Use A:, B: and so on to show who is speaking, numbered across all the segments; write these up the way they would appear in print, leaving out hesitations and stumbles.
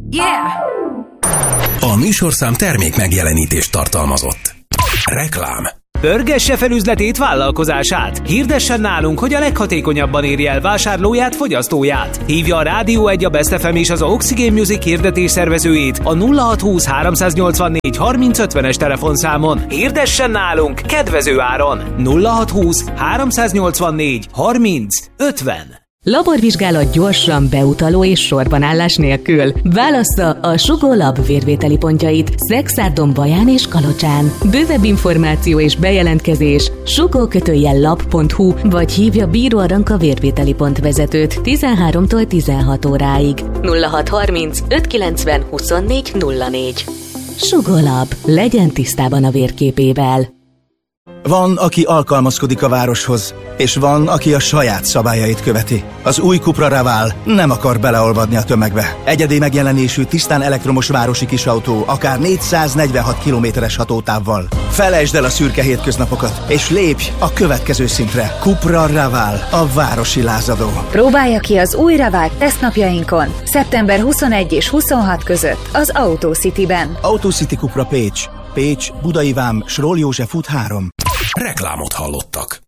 A: A műsorszám termék megjelenítést tartalmazott. Reklám.
B: Pörgesse fel üzletét, vállalkozását. Hirdessen nálunk, hogy a leghatékonyabban érje el vásárlóját, fogyasztóját. Hívja a Rádió 1, a Best FM és az Oxygen Music hirdetés szervezőjét a 0620 384 3050-es telefonszámon. Hirdessen nálunk kedvező áron. 0620 384 3050.
C: Laborvizsgálat gyorsan, beutaló és sorbanállás nélkül. Válassza a Sugó Lab vérvételi pontjait Szexárdon, Baján és Kalocsán. Bővebb információ és bejelentkezés sugó-lab.hu vagy hívja Bíró Aranka vérvételi pont vezetőt 13-tól 16 óráig. 0630 590 24 04. Sugó Lab. Legyen tisztában a vérképével.
D: Van, aki alkalmazkodik a városhoz, és van, aki a saját szabályait követi. Az új Cupra Raval nem akar beleolvadni a tömegbe. Egyedi megjelenésű, tisztán elektromos városi kisautó, akár 446 kilométeres hatótávval. Felejtsd el a szürke hétköznapokat, és lépj a következő szintre. Cupra Raval, a városi lázadó.
E: Próbálja ki az új Raval tesztnapjainkon, szeptember 21 és 26 között az Autocity-ben.
D: Autocity Cupra Pécs. Pécs, Budai Vám, Sroll József út 3.
A: Reklámot hallottak.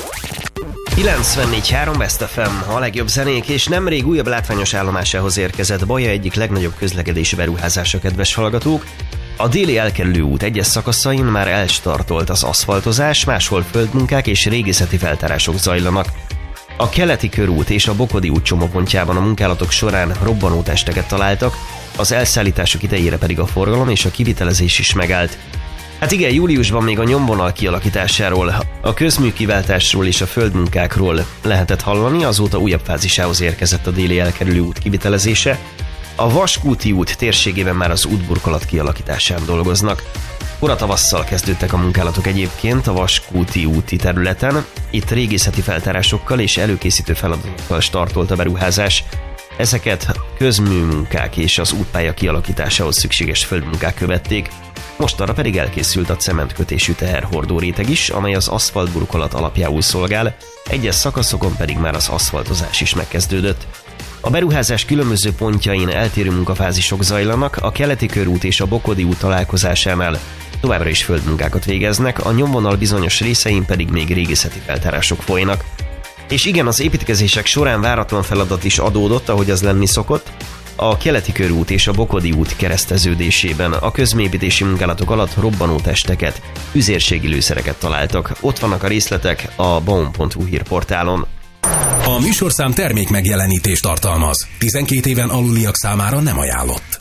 F: 94.3 Best FM, a legjobb zenék, és nemrég újabb látványos állomásához érkezett Baja egyik legnagyobb közlekedési beruházása, kedves hallgatók. A déli elkerülő út egyes szakaszain már elstartolt az aszfaltozás, máshol földmunkák és régészeti feltárások zajlanak. A keleti körút és a Bokodi út csomópontjában a munkálatok során robbanótesteket találtak, az elszállítások idejére pedig a forgalom és a kivitelezés is megállt. Hát igen, júliusban még a nyomvonal kialakításáról, a közműkiváltásról és a földmunkákról lehetett hallani, azóta újabb fázisához érkezett a déli elkerülő út kivitelezése. A Vaskúti út térségében már az útburkolat kialakításán dolgoznak. Kora tavasszal kezdődtek a munkálatok egyébként a Vaskúti úti területen. Itt régészeti feltárásokkal és előkészítő feladatokkal startolt a beruházás. Ezeket közműmunkák és az útpálya kialakításához szükséges földmunkák követték. Mostanra pedig elkészült a cementkötésű teherhordó réteg is, amely az aszfaltburkolat alapjául szolgál, egyes szakaszokon pedig már az aszfaltozás is megkezdődött. A beruházás különböző pontjain eltérő munkafázisok zajlanak, a keleti körút és a Bokodi út találkozásánál továbbra is földmunkákat végeznek, a nyomvonal bizonyos részein pedig még régészeti feltárások folynak. És igen, az építkezések során váratlan feladat is adódott, ahogy az lenni szokott. A keleti körút és a Bokodi út kereszteződésében a közműépítési munkálatok alatt robbanótesteket, üzérségi lőszereket találtak. Ott vannak a részletek a baum.hu hírportálon.
A: A műsorszám termék megjelenítést tartalmaz. 12 éven aluliak számára nem ajánlott.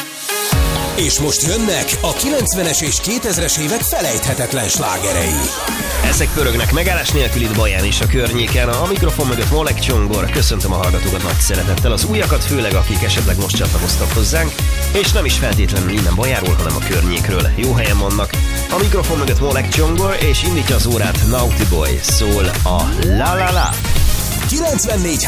A: És most jönnek a 90-es és 2000-es évek felejthetetlen slágerei.
F: Ezek pörögnek megállás nélkül itt Baján és a környéken. A mikrofon mögött Molek Csongor. Köszöntöm a hallgatókat nagy szeretettel, az újakat főleg, akik esetleg most csatlakoztak hozzánk, és nem is feltétlenül innen Bajáról, hanem a környékről. Jó helyen vannak. A mikrofon mögött Molek Csongor, és indítja az órát Naughty Boy, szól a La La La.
A: 94.3